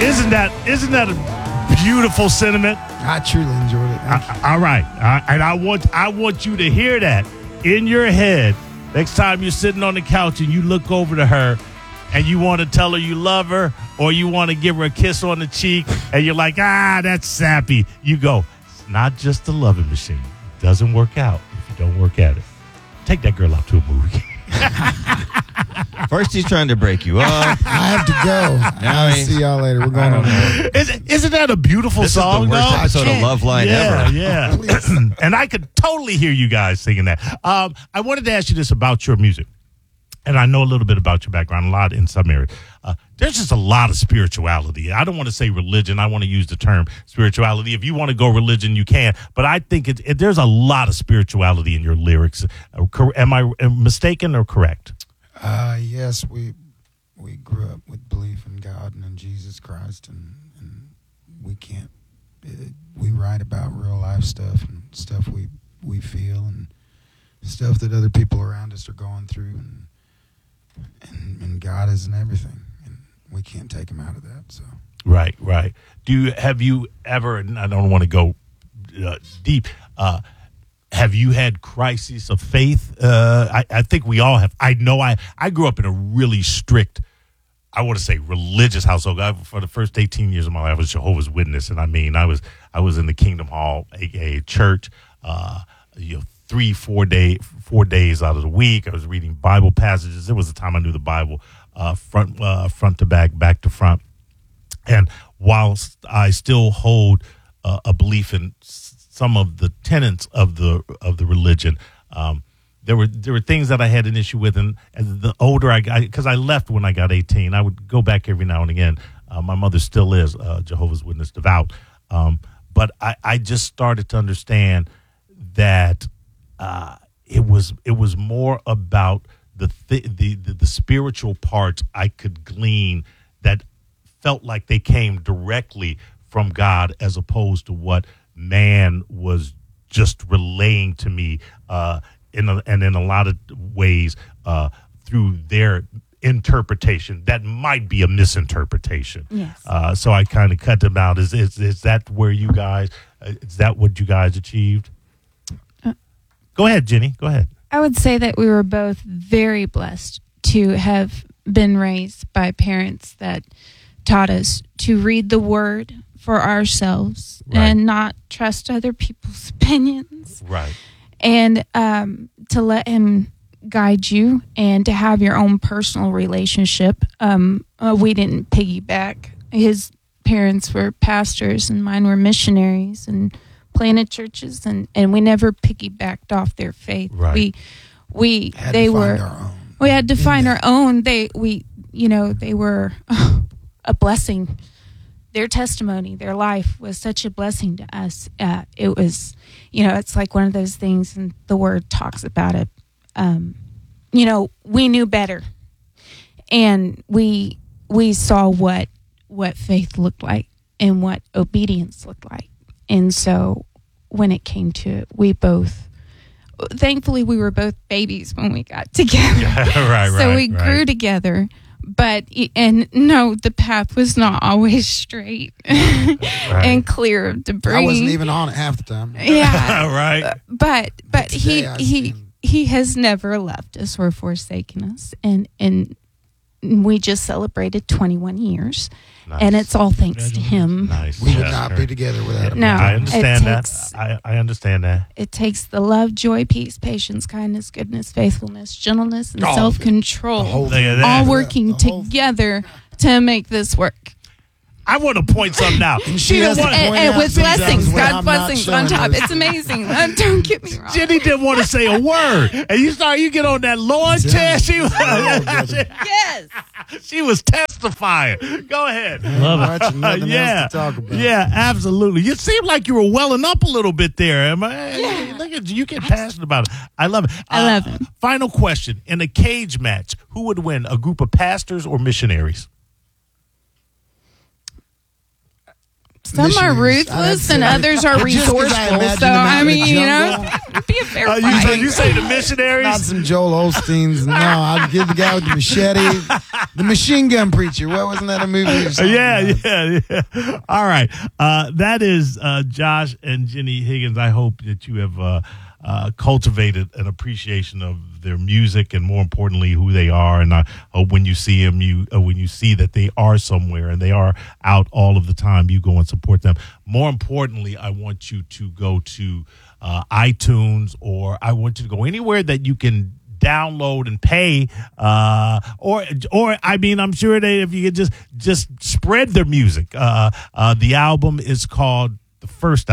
Isn't that a beautiful sentiment? I truly enjoyed it. All right. And I want you to hear that in your head next time you're sitting on the couch and you look over to her and you want to tell her you love her or you want to give her a kiss on the cheek and you're like, that's sappy. You go, it's not just a loving machine. It doesn't work out if you don't work at it. Take that girl out to a movie. First, he's trying to break you up. I have to go. I'll see y'all later. We're going on. Isn't that a beautiful song? This is the worst episode of Love Line ever. Yeah. And I could totally hear you guys singing that. I wanted to ask you this about your music. And I know a little bit about your background, a lot in some areas. There's just a lot of spirituality. I don't want to say religion. I want to use the term spirituality. If you want to go religion, you can. But I think there's a lot of spirituality in your lyrics. Am I mistaken or correct? Yes, we grew up with belief in God and in Jesus Christ, and we can't. We write about real life stuff and stuff we feel and stuff that other people around us are going through, and God is in everything, and we can't take him out of that. So right. Have you ever? And I don't want to go deep. Have you had crises of faith? I think we all have. I know I grew up in a really strict, I want to say religious household. For the first 18 years of my life, I was Jehovah's Witness. And I mean, I was in the Kingdom Hall, a church, 4 days out of the week. I was reading Bible passages. There was a time I knew the Bible front to back to front. And whilst I still hold a belief in some of the tenets of the religion, there were things that I had an issue with, and as the older because I left when I got 18, I would go back every now and again. My mother still is Jehovah's Witness devout, but I just started to understand that it was more about the spiritual parts I could glean that felt like they came directly from God, as opposed to what man was just relaying to me in a lot of ways through their interpretation that might be a misinterpretation. Yes. So I kind of cut them out. Is that where you guys? Is that what you guys achieved? Go ahead, Jenny. Go ahead. I would say that we were both very blessed to have been raised by parents that taught us to read the Word for ourselves and not trust other people's opinions. Right. And to let him guide you and to have your own personal relationship. We didn't piggyback. His parents were pastors and mine were missionaries and planted churches, and we never piggybacked off their faith. Right. We had to find our own. They were a blessing. Their testimony, their life was such a blessing to us. It was, it's like one of those things, and the Word talks about it. We knew better, and we saw what faith looked like and what obedience looked like. And so when it came to it, thankfully we were both babies when we got together. So we grew together. But, the path was not always straight and clear of debris. I wasn't even on it half the time. Yeah. Right. But he has never left us or forsaken us. And we just celebrated 21 years. Nice. And it's all thanks to him. Nice. We would not be together without him. No, I understand that. I understand that. It takes the love, joy, peace, patience, kindness, goodness, faithfulness, gentleness, and self-control, all working together to make this work. I want to point something out. And with blessings, God's blessings on top. It's amazing. Don't get me wrong. Jenny didn't want to say a word, and you get on that Lord chair. Yes. She was testifying. Go ahead. Love it. Nothing else to talk about. Yeah, absolutely. You seem like you were welling up a little bit there. Look at you get passionate about it. I love it. I love it. Final question: in a cage match, who would win? A group of pastors or missionaries? Some are missionaries. ruthless and others are Just 'cause I resourceful. imagine So, them out I in the mean, jungle. it'd be a fair So fight. you say the missionaries? Not some Joel Osteens. No, I'd give the guy with the machete. The machine gun preacher. What, wasn't that a movie or something? Yeah. All right. That is Josh and Jenny Higgins. I hope that you have cultivated an appreciation of their music and, more importantly, who they are. And I hope when you see them, when you see that they are somewhere and they are out all of the time, you go and support them. More importantly, I want you to go to iTunes, or I want you to go anywhere that you can download and pay, or I mean, I'm sure that if you could just spread their music. The album is called The First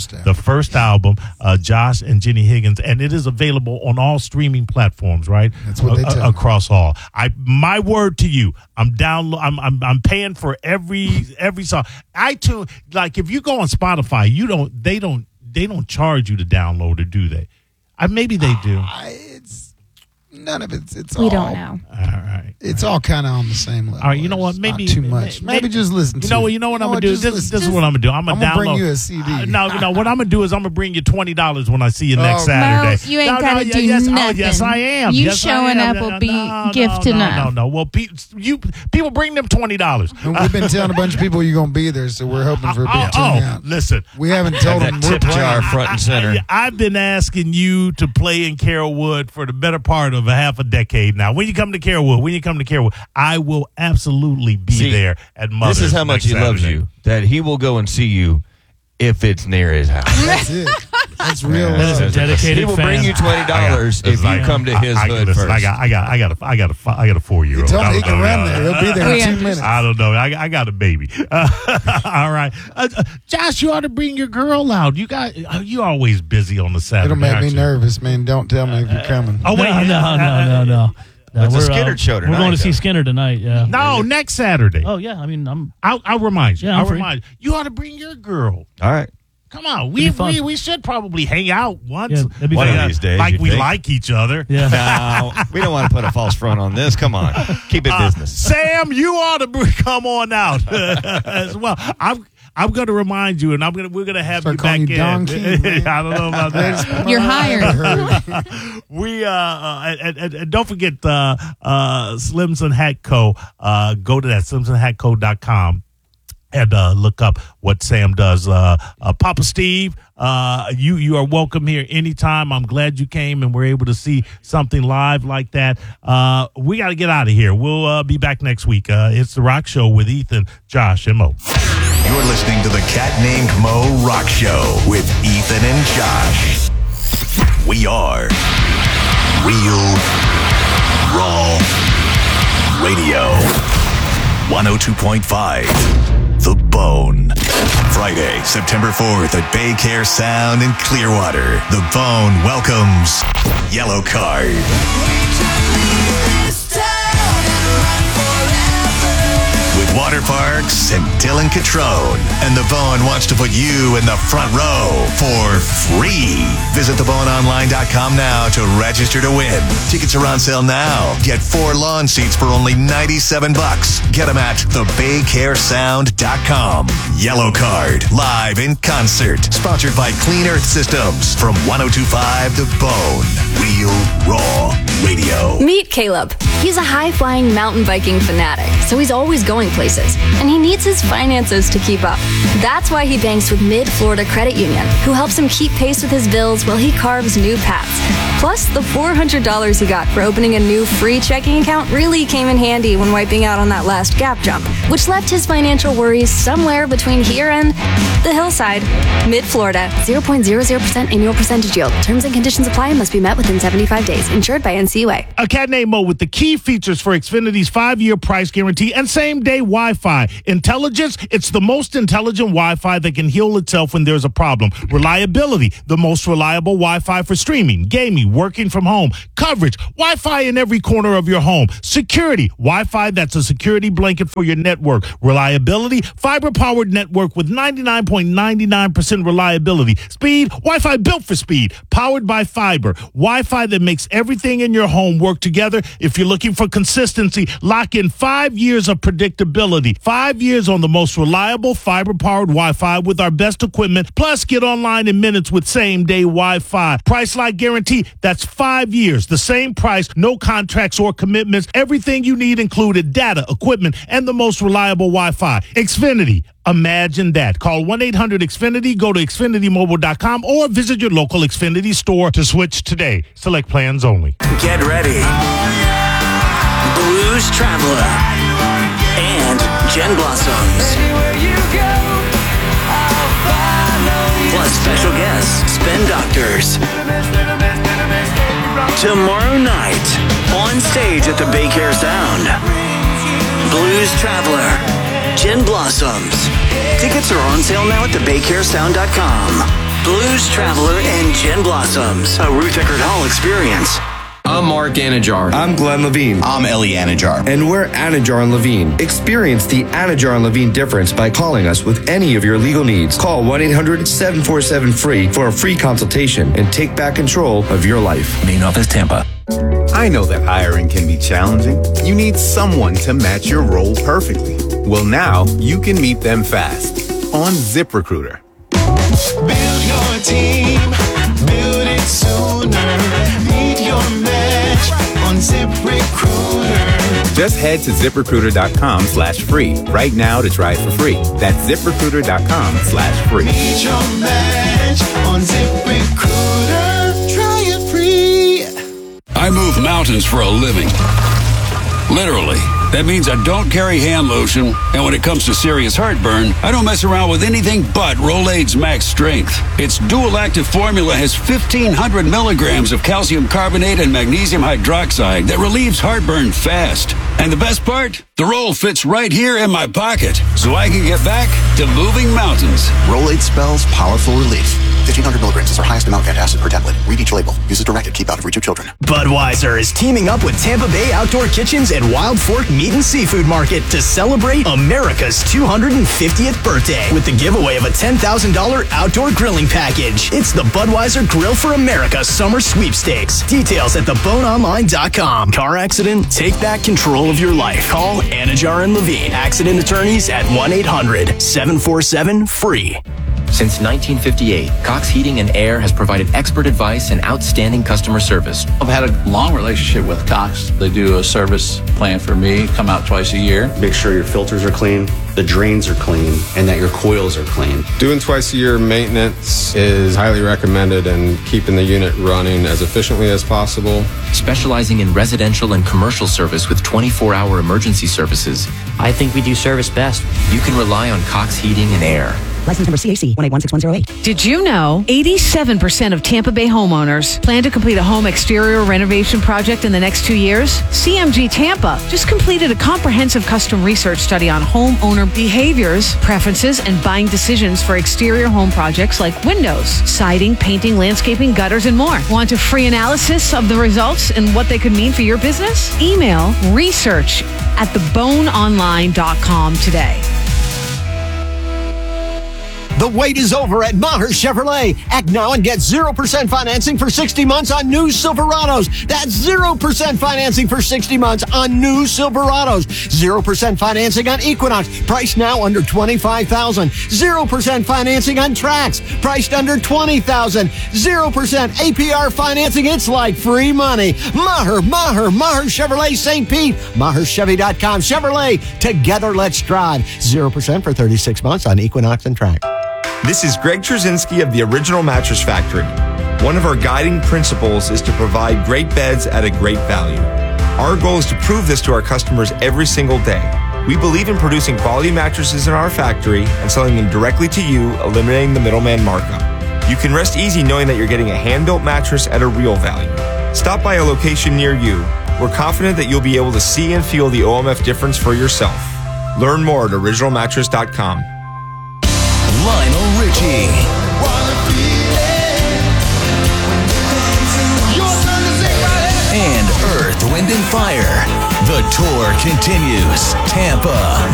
Album, Josh and Jenny Higgins, and it is available on all streaming platforms, right? That's what they tell me. Across all. My word to you, I'm paying for every song. iTunes, like if you go on Spotify, they don't charge you to download it, do they? Maybe they do. It's none of it. We don't know. All right. It's all kind of on the same level. All right, you know what? It's Maybe not too much. Maybe just listen to it. You know what I'm gonna do? This is what I'm gonna do. I'm gonna download. bring you a CD. No. What I'm gonna do is I'm gonna bring you $20 when I see you next Oh. Saturday. Well, you ain't gotta do yes, nothing. Oh, yes, I am. You Yes, I showing am. up will be gift to none. No. Well, people bring them $20. And we've been telling a bunch of people you're going to be there, so we're hoping for a big turnout. Listen. We haven't told them That we're tip jar playing. front and center. I've been asking you to play in Carrollwood for the better part of a half a decade now. When you come to Carrollwood, I will absolutely be there at Mother's. This is how much next he loves Saturday. you, that he will go and see you if it's near his house. That's it. That's real Yeah. That is a love. dedicated He will fan. bring you $20 if It's like- you come to his hood listen, first. I got a 4-year-old. Tell him he can run there. He'll be there We in 2 understand. minutes. I don't know. I got a baby. All right, Josh, you ought to bring your girl out. You always busy on the Saturday. It'll make me aren't you? nervous, man. Don't tell me if you're coming. Oh wait, No. It's a we're, Skinner show We're tonight, going to see though. Skinner tonight. Yeah. No, next Saturday. Oh yeah. I mean, I'll remind you. Yeah, I'm I'll free. remind you. You ought to bring your girl. All right. Come on, be fun. we should probably hang out once. Yeah, that'd be One fun. of these days, like you we think? like each other. Yeah. No, we don't want to put a false front on this. Come on. Keep it business. Sam, you ought to come on out as well. I'm going to remind you, and we're going to have Start you back calling you in. Don King, man. I don't know about that. You're hired. We and don't forget Slimson Hat Co. Go to that slimsonhatco.com and look up what Sam does. Papa Steve, you are welcome here anytime. I'm glad you came and we're able to see something live like that. We got to get out of here. We'll be back next week. It's The Rock Show with Ethan, Josh, and Mo. You're listening to the Cat Named Mo Rock Show with Ethan and Josh. We are Real Raw Radio. 102.5 The Bone. Friday, September 4th at Bay Care Sound in Clearwater. The Bone welcomes Yellow Card. With Water Parks and Dylan Catrone. And The Bone wants to put you in the front row for free. Visit theboneonline.com now to register to win. Tickets are on sale now. Get 4 lawn seats for only $97. Get them at thebaycaresound.com. Yellow Card, live in concert. Sponsored by Clean Earth Systems from 102.5 The Bone. Real Raw Radio. Meet Caleb. He's a high-flying mountain biking fanatic, so he's always going places, and he needs his finances to keep up. That's why he banks with Mid-Florida Credit Union, who helps him keep pace with his bills while he carves new paths. Plus, the $400 he got for opening a new free checking account really came in handy when wiping out on that last gap jump, which left his financial worries somewhere between here and the hillside. Mid-Florida, 0.00% annual percentage yield. Terms and conditions apply and must be met within 75 days. Insured by NCUA. A Cat named Mo with the key features for Xfinity's 5-year price guarantee and same-day Wi-Fi. Intelligence, it's the most intelligent Wi-Fi that can heal itself when there's a problem. Reliability, the most reliable Wi-Fi for streaming, gaming, working from home. Coverage, Wi-Fi in every corner of your home. Security, Wi-Fi that's a security blanket for your network. Reliability, fiber-powered network with 99.99% reliability. Speed, Wi-Fi built for speed, powered by fiber. Wi-Fi Wi-Fi that makes everything in your home work together. If you're looking for consistency, lock in 5 years of predictability. 5 years on the most reliable fiber-powered Wi-Fi with our best equipment. Plus, get online in minutes with same-day Wi-Fi. Price Lock Guarantee, that's 5 years. The same price, no contracts or commitments. Everything you need included: data, equipment, and the most reliable Wi-Fi. Xfinity. Imagine that. Call 1-800-XFINITY, go to XfinityMobile.com, or visit your local Xfinity store to switch today. Select plans only. Get ready. Blues Traveler and Jen Blossoms. Plus special guests, Spin Doctors. Tomorrow night, on stage at the Bay Care Sound. Blues Traveler, Jen Blossoms. Tickets are on sale now at thebaycaresound.com. Blues Traveler and Jen Blossoms, a Ruth Eckerd Hall experience. I'm Mark Anajar. I'm Glenn Levine. I'm Ellie Anajar. And we're Anajar and Levine. Experience the Anajar and Levine difference by calling us with any of your legal needs. Call 1-800-747-FREE for a free consultation and take back control of your life. Main office, Tampa. I know that hiring can be challenging. You need someone to match your role perfectly. Well, now you can meet them fast on ZipRecruiter. Build your team, build it sooner. Meet your match on ZipRecruiter. Just head to ZipRecruiter.com/free right now to try it for free. That's ZipRecruiter.com/free. Meet your match on ZipRecruiter. Try it free. I move mountains for a living. Literally. That means I don't carry hand lotion, and when it comes to serious heartburn, I don't mess around with anything but Rolaids Max Strength. Its dual-active formula has 1,500 milligrams of calcium carbonate and magnesium hydroxide that relieves heartburn fast. And the best part? The roll fits right here in my pocket, so I can get back to moving mountains. Rolaids spells powerful relief. 1,500 milligrams is our highest amount of acid per tablet. Read each label. Use as directed. Keep out of reach of children. Budweiser is teaming up with Tampa Bay Outdoor Kitchens and Wild Fork Meat and Seafood Market to celebrate America's 250th birthday with the giveaway of a $10,000 outdoor grilling package. It's the Budweiser Grill for America Summer Sweepstakes. Details at theboneonline.com. Car accident? Take back control of your life. Call Anajar and Levine. Accident attorneys at 1-800-747-FREE. Since 1958, Cox Heating and Air has provided expert advice and outstanding customer service. I've had a long relationship with Cox. They do a service plan for me, come out twice a year. Make sure your filters are clean, the drains are clean, and that your coils are clean. Doing twice a year maintenance is highly recommended and keeping the unit running as efficiently as possible. Specializing in residential and commercial service with 24-hour emergency services. I think we do service best. You can rely on Cox Heating and Air. License number CAC 1816108. Did you know 87% of Tampa Bay homeowners plan to complete a home exterior renovation project in the next 2 years? CMG Tampa just completed a comprehensive custom research study on homeowner behaviors, preferences, and buying decisions for exterior home projects like windows, siding, painting, landscaping, gutters, and more. Want a free analysis of the results and what they could mean for your business? Email research@theboneonline.com today. The wait is over at Maher Chevrolet. Act now and get 0% financing for 60 months on new Silverados. That's 0% financing for 60 months on new Silverados. 0% financing on Equinox, priced now under $25,000. 0% financing on Trax, priced under $20,000. 0% APR financing. It's like free money. Maher Chevrolet St. Pete. MaherChevy.com. Chevrolet. Together, let's drive. 0% for 36 months on Equinox and Trax. This is Greg Trzynski of the Original Mattress Factory. One of our guiding principles is to provide great beds at a great value. Our goal is to prove this to our customers every single day. We believe in producing quality mattresses in our factory and selling them directly to you, eliminating the middleman markup. You can rest easy knowing that you're getting a hand-built mattress at a real value. Stop by a location near you. We're confident that you'll be able to see and feel the OMF difference for yourself. Learn more at originalmattress.com. Lionel Richie. And Earth, Wind, and Fire. The tour continues. Tampa,